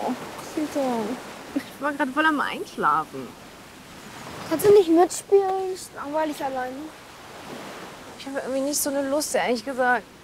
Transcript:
Peter. Ich war gerade voll am Einschlafen. Kannst du nicht mitspielen? Ist langweilig alleine. Ich habe irgendwie nicht so eine Lust, ehrlich gesagt.